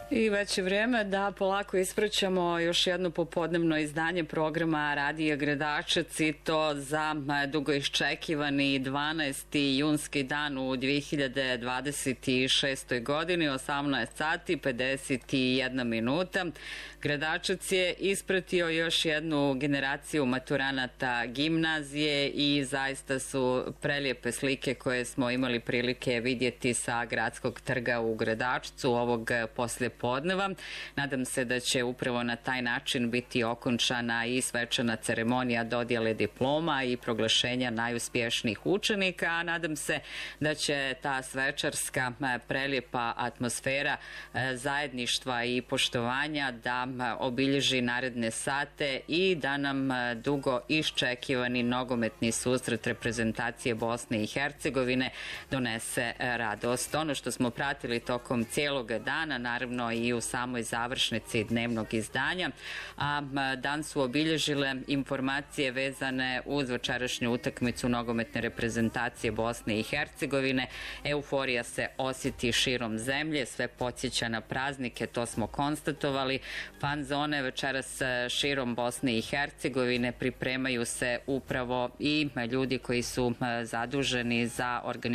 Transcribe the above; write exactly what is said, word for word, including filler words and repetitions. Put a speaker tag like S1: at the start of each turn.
S1: I već je vrijeme da polako ispraćamo još jedno popodnevno izdanje programa Radija Gradačac i to za dugo iščekivani dvanaesti junski dan u dvije hiljade dvadeset šestoj godini, osamnaest sati pedeset jedna minuta. Gradačac je ispratio još jednu generaciju maturanata gimnazije i zaista su prelijepe slike koje smo imali prilike vidjeti sa gradskog trga u Gradačcu ovog poslje podneva. Nadam se da će upravo na taj način biti okončana i svečana ceremonija dodjele diploma i proglašenja najuspješnijih učenika, a nadam se da će ta svečarska prelijepa atmosfera zajedništva i poštovanja da obilježi naredne sate i da nam dugo iščekivani nogometni susret reprezentacije Bosne i Hercegovine donese radost. Ono što smo pratili tokom cijelog dana, naravno i u samoj završnici dnevnog izdanja, a dan su obilježile informacije vezane uz večerašnju utakmicu nogometne reprezentacije Bosne i Hercegovine. Euforija se osjeti širom zemlje, sve podsjeća na praznike, to smo konstatovali. Fan zone večeras širom Bosne i Hercegovine pripremaju se upravo i ljudi koji su zaduženi za organizaciju